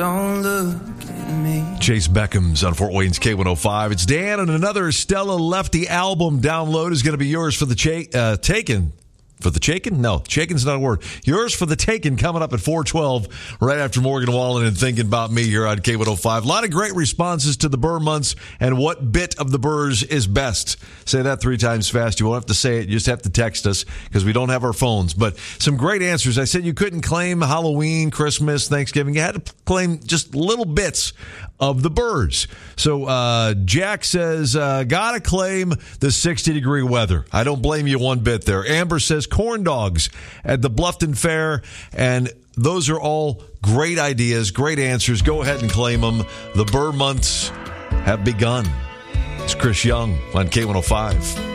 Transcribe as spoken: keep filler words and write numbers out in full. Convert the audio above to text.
Don't look at me. Chase Beckham's on Fort Wayne's K one oh five. It's Dan, and another Stella Lefty album download is going to be yours for the cha- uh, taken. For the Chakin? No, Chakin's not a word. Yours for the Taken coming up at four twelve, right after Morgan Wallen and Thinking About Me here on K one oh five. A lot of great responses to the Burr months and what bit of the Burrs is best. Say that three times fast. You won't have to say it. You just have to text us because we don't have our phones. But some great answers. I said you couldn't claim Halloween, Christmas, Thanksgiving. You had to claim just little bits of the Burrs. So uh, Jack says, uh, gotta claim the sixty-degree weather. I don't blame you one bit there. Amber says corn dogs at the Bluffton Fair, and those are all great ideas, great answers. Go ahead and claim them. The Burr months have begun. It's Chris Young on K one oh five.